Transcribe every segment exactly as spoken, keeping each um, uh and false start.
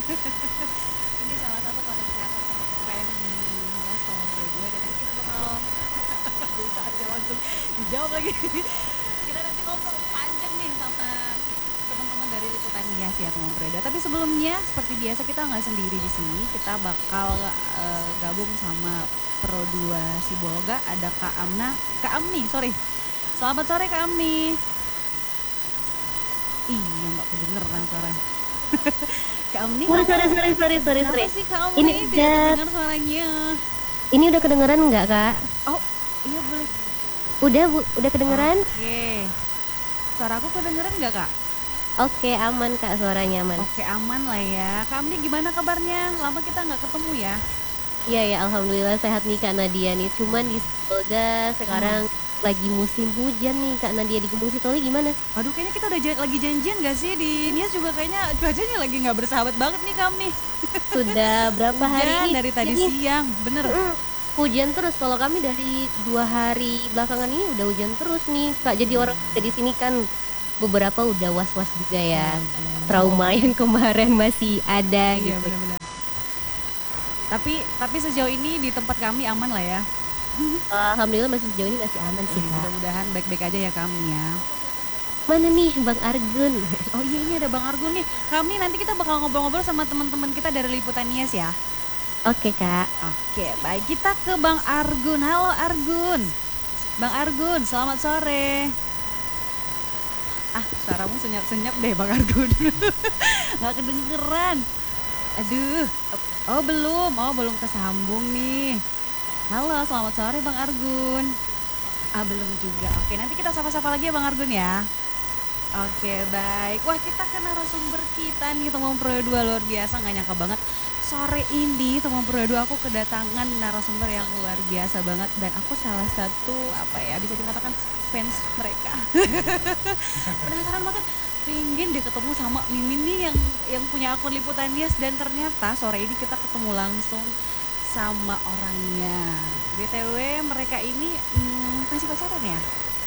Ini salah satu konten kreator terkeren di Nias Tomon Pro dua dan nanti kita bakal bisa aja langsung dijawab lagi. Kita nanti ngobrol panjang nih sama teman-teman dari liputan Nias ya Tomon Pro dua. Tapi sebelumnya seperti biasa kita nggak sendiri di sini. Kita bakal uh, gabung sama Pro dua Sibolga. Ada Kak Amna, Kak Amni, sorry. Selamat sore Kak Amni. Iya nggak kedengeran suaranya. Kak Amni. Sorry, sorry, sorry, sorry, sorry, Kenapa sorry. sih Kak Amni Ini tidak udah, dengar suaranya? ini udah kedengeran nggak kak? Oh iya boleh. Udah bu, udah kedengeran? Oke. Suara aku kedengeran nggak Kak? Oke, aman kak, suaranya aman. Oke aman lah ya. Kak Amni gimana kabarnya? Lama kita nggak ketemu ya. Iya ya, alhamdulillah sehat nih kak Nadia nih. Cuman di Sibolga sekarang lagi musim hujan nih kak Nadia, di Gunung Sitoli gimana? Aduh kayaknya kita udah jan- lagi janjian gak sih di Nias juga kayaknya cuacanya lagi nggak bersahabat banget nih Kak Amni. Sudah berapa hari Hujan ini? dari tadi Ini, siang, bener. mm, hujan terus. Kalau kami dari dua hari belakangan ini udah hujan terus nih kak. Jadi orang juga di sini kan beberapa udah was-was juga ya. Trauma yang kemarin masih ada Iya gitu. benar-benar. Tapi tapi sejauh ini di tempat kami aman lah ya. Alhamdulillah masih sejauh ini masih aman sih kak. Mudah-mudahan baik-baik aja ya kami ya. Mana nih Bang Argun? Oh iya ini ada Bang Argun nih. Kami nanti kita bakal ngobrol-ngobrol sama teman-teman kita dari Liputan Nias ya. Oke kak. Oke baik kita ke Bang Argun. Halo Argun. Bang Argun selamat sore. Ah suaramu senyap-senyap deh Bang Argun. Gak kedengeran. Aduh. Oh belum. Oh belum kesambung nih. Halo, selamat sore Bang Argun. Ah, belum juga. Oke, nanti kita sapa-sapa lagi ya Bang Argun ya. Oke, baik. Wah, kita ke narasumber kita nih, Tomon Pro dua luar biasa. Nggak nyangka banget sore ini Tomon Pro dua aku kedatangan narasumber yang luar biasa banget. Dan aku salah satu, apa ya, bisa dikatakan fans mereka. Penasaran banget. Pengen deh ketemu sama Mimin nih yang yang punya akun Liputan Nias. Dan ternyata sore ini kita ketemu langsung sama orangnya. B T W mereka ini hmm, masih pacaran ya?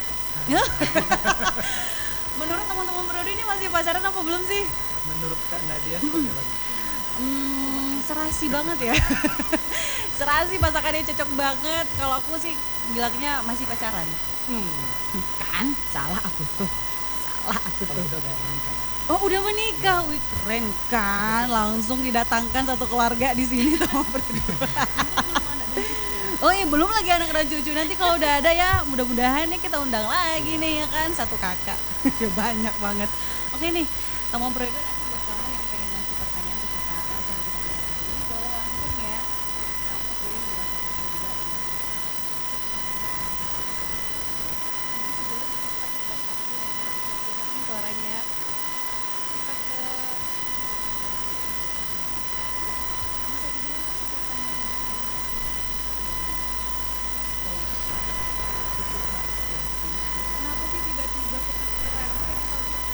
Menurut teman-teman Pro dua ini masih pacaran apa belum sih? Menurut Kak Nadia seperti apa? Hmm, serasi banget ya. Serasi masakannya cocok banget. Kalau aku sih bilangnya masih pacaran. Hmm. Kan? Salah aku tuh. Salah aku Kalau tuh. kita udah menikah. Oh udah menikah, wih keren kan, langsung didatangkan satu keluarga di sini Tomon Pro dua. Oh iya belum lagi anak dan cucu, nanti kalau udah ada ya mudah-mudahan nih kita undang lagi nih ya kan, satu kakak. Banyak banget. Oke nih Tomon Pro dua